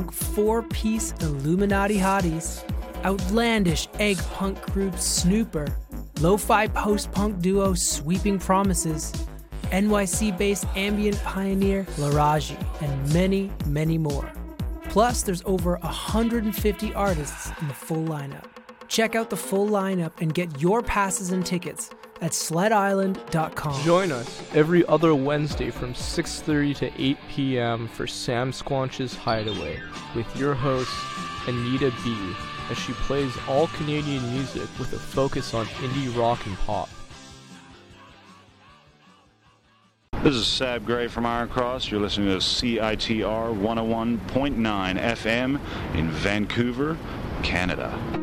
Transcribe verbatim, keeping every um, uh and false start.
punk four-piece Illuminati hotties, outlandish egg punk group Snooper, lo-fi post-punk duo Sweeping Promises, N Y C-based ambient pioneer Laraji, and many, many more. Plus, there's over one hundred fifty artists in the full lineup. Check out the full lineup and get your passes and tickets at sled island dot com. Join us every other Wednesday from six thirty to eight p.m. for Sam Squanch's Hideaway with your host, Anita B., as she plays all Canadian music with a focus on indie rock and pop. This is Sab Gray from Iron Cross. You're listening to C I T R one oh one point nine F M in Vancouver, Canada.